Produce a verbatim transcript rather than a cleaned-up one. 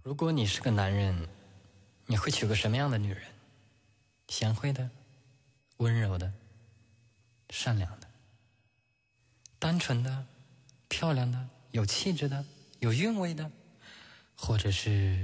如果你是个男人，你会娶个什么样的女人？贤惠的，温柔的，善良的，单纯的，漂亮的，有气质的，有韵味的，或者是